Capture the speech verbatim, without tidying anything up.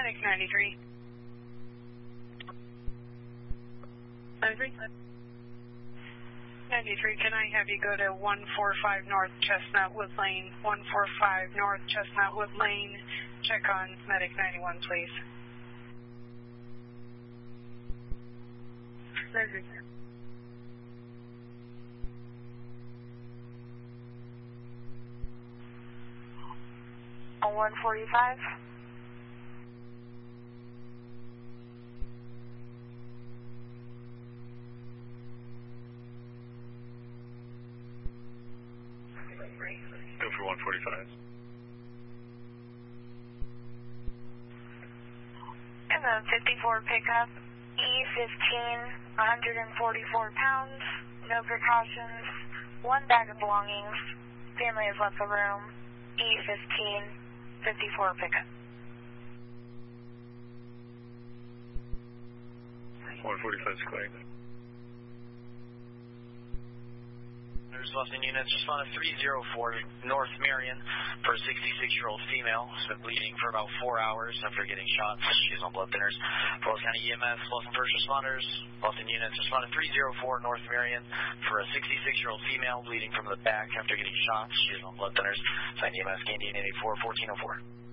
Medic ninety-three. ninety-three? ninety-three, can I have you go to one forty-five North Chestnutwood Lane, one forty-five North Chestnutwood Lane, check on Medic ninety-one, please. ninety-three. On one forty-five? Go for one forty-five. And then fifty-four pickup, E fifteen, one hundred forty-four pounds, no precautions, one bag of belongings, family has left the room, E fifteen, fifty-four pickup. one forty-five is clear. Left in units, responded three oh four North Marion for a sixty-six-year-old female who's been bleeding for about four hours after getting shots. She's on blood thinners. Wells County E M S, Wilson first responders, left in units, responded three oh four North Marion for a sixty-six-year-old female bleeding from the back after getting shots. She's on blood thinners. Sign E M S, Canadian eight eight four, fourteen oh four.